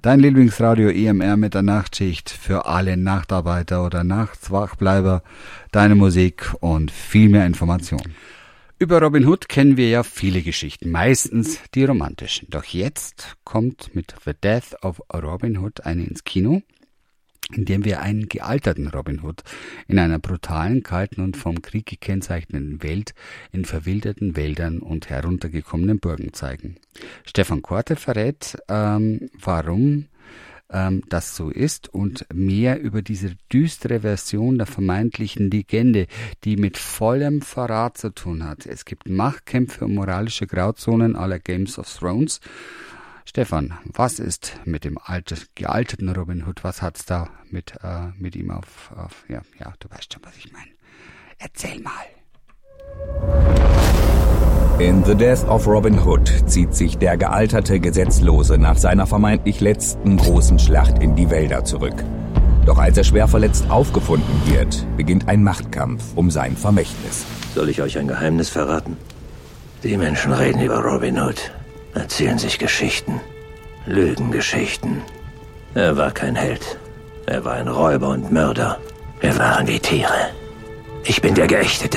Dein Lieblingsradio EMR mit der Nachtschicht für alle Nachtarbeiter oder Nachtswachbleiber. Deine Musik und viel mehr Information. Über Robin Hood kennen wir ja viele Geschichten, meistens die romantischen. Doch jetzt kommt mit The Death of Robin Hood eine ins Kino, in dem wir einen gealterten Robin Hood in einer brutalen, kalten und vom Krieg gekennzeichneten Welt in verwilderten Wäldern und heruntergekommenen Burgen zeigen. Stefan Korte verrät, warum das so ist und mehr über diese düstere Version der vermeintlichen Legende, die mit vollem Verrat zu tun hat. Es gibt Machtkämpfe und moralische Grauzonen à la Games of Thrones. Stefan, was ist mit dem gealterten Robin Hood? Was hat's da mit ihm auf ja, du weißt schon, was ich meine. Erzähl mal. In The Death of Robin Hood zieht sich der gealterte Gesetzlose nach seiner vermeintlich letzten großen Schlacht in die Wälder zurück. Doch als er schwer verletzt aufgefunden wird, beginnt ein Machtkampf um sein Vermächtnis. Soll ich euch ein Geheimnis verraten? Die Menschen reden über Robin Hood, erzählen sich Geschichten, Lügengeschichten. Er war kein Held. Er war ein Räuber und Mörder. Wir waren die Tiere. Ich bin der Geächtete.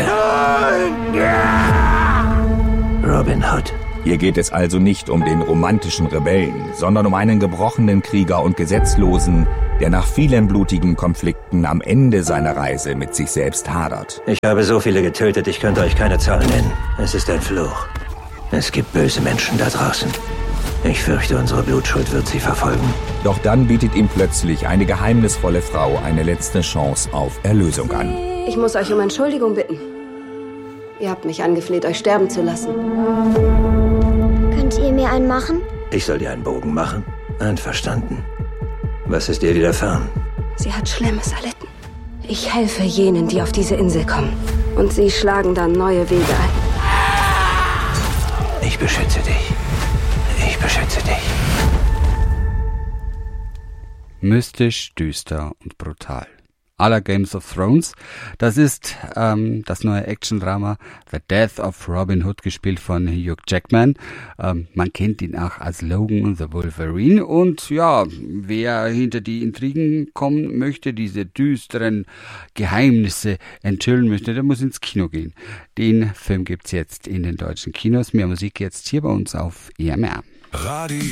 Robin Hood. Hier geht es also nicht um den romantischen Rebellen, sondern um einen gebrochenen Krieger und Gesetzlosen, der nach vielen blutigen Konflikten am Ende seiner Reise mit sich selbst hadert. Ich habe so viele getötet, ich könnte euch keine Zahl nennen. Es ist ein Fluch. Es gibt böse Menschen da draußen. Ich fürchte, unsere Blutschuld wird sie verfolgen. Doch dann bietet ihm plötzlich eine geheimnisvolle Frau eine letzte Chance auf Erlösung an. Ich muss euch um Entschuldigung bitten. Ihr habt mich angefleht, euch sterben zu lassen. Könnt ihr mir einen machen? Ich soll dir einen Bogen machen? Einverstanden. Was ist dir widerfahren? Sie hat Schlimmes erlitten. Ich helfe jenen, die auf diese Insel kommen. Und sie schlagen dann neue Wege ein. Ich beschütze dich. Ich beschütze dich. Mystisch, düster und brutal. À la Games of Thrones. Das ist das neue Action-Drama The Death of Robin Hood, gespielt von Hugh Jackman. Man kennt ihn auch als Logan the Wolverine. Und ja, wer hinter die Intrigen kommen möchte, diese düsteren Geheimnisse enthüllen möchte, der muss ins Kino gehen. Den Film gibt's jetzt in den deutschen Kinos. Mehr Musik jetzt hier bei uns auf EMR. Radio